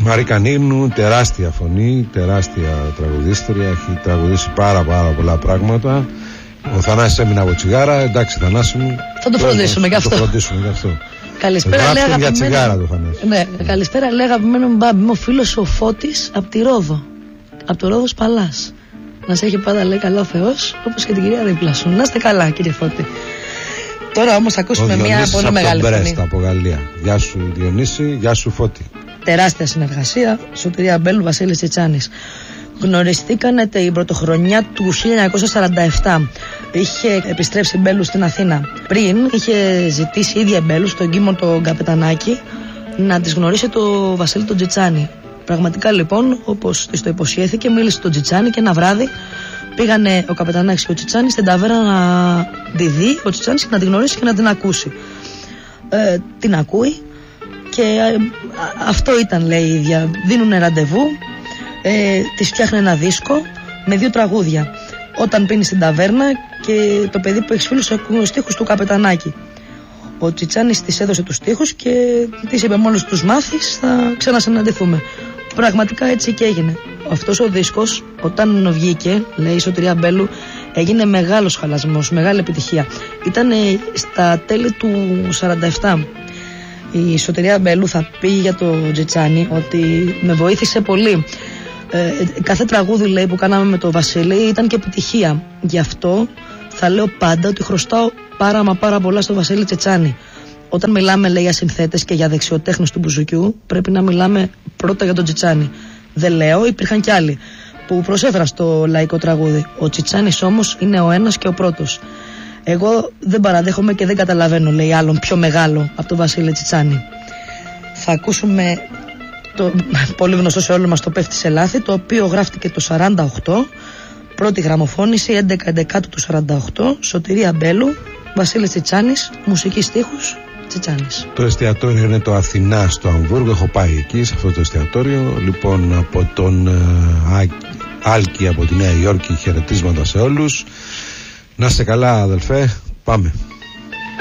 Μαρίκα Νίνου, τεράστια φωνή, τεράστια τραγουδίστρια, έχει τραγουδήσει πάρα πολλά πράγματα. Ο Θανάσης έμεινε από τσιγάρα, εντάξει Θανάση μου. Θα το φροντίσουμε γι' αυτό. Καλησπέρα, λέει για τσιγάρα το Θανάση. Ναι, καλησπέρα, λέει αγαπημένο μου μπάμπη, είμαι ο φίλος ο Φώτης από τη Ρόδο. Από το Ρόδο Παλάς. Να σε έχει πάντα, λέει, καλά ο Θεός, όπως και την κυρία δίπλα σου. Να είστε καλά, κύριε Φώτη. Τώρα όμως θα ακούσουμε μια πολύ μεγάλη φωνή. Μπρέστα από Γαλλία. Γεια σου Διονύση, γεια σου Φώτη. Τεράστια συνεργασία, Σωτηρία Μπέλου, Βασίλης Τσιτσάνης. Γνωριστήκανε την πρωτοχρονιά του 1947. Είχε επιστρέψει Μπέλου στην Αθήνα. Πριν είχε ζητήσει η ίδια Μπέλου στον Κίμο τον Καπετανάκη να της γνωρίσει το Βασίλη τον Τσιτσάνη. Πραγματικά λοιπόν, όπως της το υποσχέθηκε, μίλησε τον Τσιτσάνη και ένα βράδυ πήγανε ο Καπετανάκης και ο Τσιτσάνης στην ταβέρνα να τη δει ο Τσιτσάνης και να την γνωρίσει και να την ακούσει. Την ακούει και αυτό ήταν, λέει η ίδια. Δίνουνε ραντεβού, της φτιάχνει ένα δίσκο με 2 τραγούδια. Όταν πίνει στην ταβέρνα και το παιδί που έχει φίλους ακούει τους στίχους του Καπετανάκη. Ο Τσιτσάνης της έδωσε τους στίχους και της είπε μόλις τους μάθεις θα ξανασυναντηθούμε. Πραγματικά έτσι και έγινε. Αυτός ο δίσκος όταν βγήκε, λέει η Σωτηρία Μπέλου, έγινε μεγάλος χαλασμός, μεγάλη επιτυχία. Ήταν στα τέλη του 47. Η Σωτηρία Μπέλου θα πει για το Τσιτσάνη ότι με βοήθησε πολύ. Κάθε τραγούδι, λέει, που κάναμε με το Βασίλη ήταν και επιτυχία. Γι' αυτό θα λέω πάντα ότι χρωστάω πάρα πολλά στο Βασίλη Τσιτσάνη. Όταν μιλάμε, λέει, για συνθέτες και για δεξιοτέχνες του μπουζουκιού, πρέπει να μιλάμε πρώτα για τον Τσιτσάνη. Δεν λέω, υπήρχαν κι άλλοι που προσέφεραν στο λαϊκό τραγούδι. Ο Τσιτσάνης όμως είναι ο ένας και ο πρώτος. Εγώ δεν παραδέχομαι και δεν καταλαβαίνω, λέει, άλλον πιο μεγάλο από τον Βασίλη Τσιτσάνη. Θα ακούσουμε το πολύ γνωστό σε όλους μας το «Πέφτει σε λάθη», το οποίο γράφτηκε το 48, πρώτη γραμμοφώνηση 11 του 48, Σωτηρία Μπέλου, Βασίλης Τσιτσάνης, μουσική στίχους Τσιτσάνης. Το εστιατόριο είναι το Αθηνά στο Αμβούργο, έχω πάει εκεί σε αυτό το εστιατόριο. Λοιπόν, από τον Άλκη από τη Νέα Υόρκη, χαιρετίσματα σε όλους. Να είστε καλά, αδελφέ, πάμε.